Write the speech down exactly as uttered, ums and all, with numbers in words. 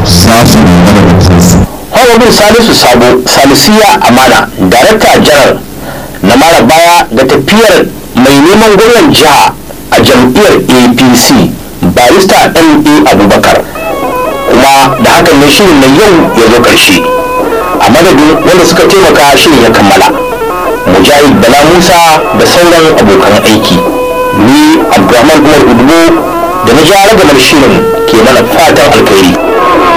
za su dogara da kansu. Honorable Salisu Sabo Salisiya Amana, Darakta Janar na mara baya ga tafiyar mai neman gwamnan jiha a jam'iyyar A P C barista M A Abubakar, kuma da hakan ne shirin na yau ya zo ƙarshe. A madadin wanda suka taimaka shirin ya kammala, Mujahid Bala Musa da sauran abokan aiki, ni Abdulrahman Umar Udubo da na ja ragamar shirin ke mana fatan alkhairi.